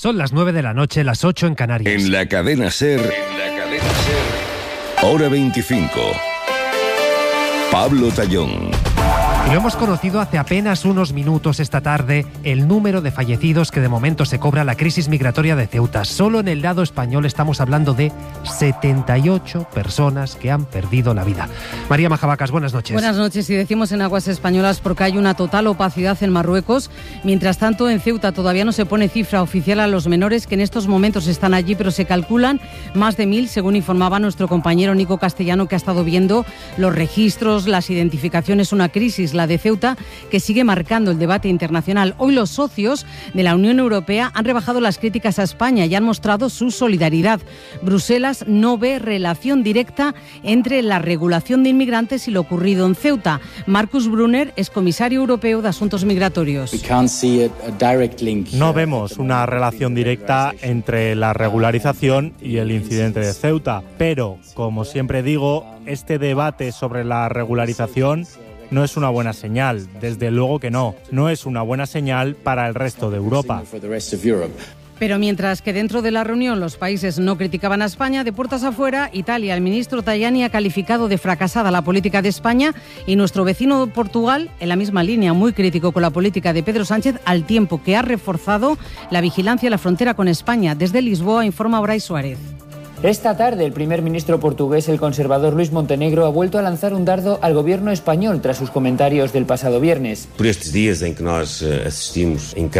Son las 9 de la noche, las 8 en Canarias. En la cadena SER, Hora 25. Pablo Tallón. Y lo hemos conocido hace apenas unos minutos esta tarde, el número de fallecidos que de momento se cobra la crisis migratoria de Ceuta. Solo en el lado español estamos hablando de 78 personas que han perdido la vida. María Majavacas, buenas noches. Buenas noches. Y decimos en aguas españolas porque hay una total opacidad en Marruecos. Mientras tanto, en Ceuta todavía no se pone cifra oficial a los menores que en estos momentos están allí, pero se calculan más de 1.000, según informaba nuestro compañero Nico Castellano, que ha estado viendo los registros, las identificaciones, una crisis, la de Ceuta, que sigue marcando el debate internacional. Hoy los socios de la Unión Europea han rebajado las críticas a España y han mostrado su solidaridad. Bruselas no ve relación directa entre la regulación de inmigrantes y lo ocurrido en Ceuta. Markus Brunner es comisario europeo de Asuntos Migratorios. No vemos una relación directa entre la regularización y el incidente de Ceuta, pero, como siempre digo, este debate sobre la regularización no es una buena señal, desde luego que no es una buena señal para el resto de Europa. Pero mientras que dentro de la reunión los países no criticaban a España, de puertas afuera, Italia, el ministro Tajani ha calificado de fracasada la política de España y nuestro vecino Portugal, en la misma línea, muy crítico con la política de Pedro Sánchez, al tiempo que ha reforzado la vigilancia en la frontera con España. Desde Lisboa informa Brais Suárez. Esta tarde, el primer ministro portugués, el conservador Luis Montenegro, ha vuelto a lanzar un dardo al gobierno español tras sus comentarios del pasado viernes. Por estes días en que nós asistimos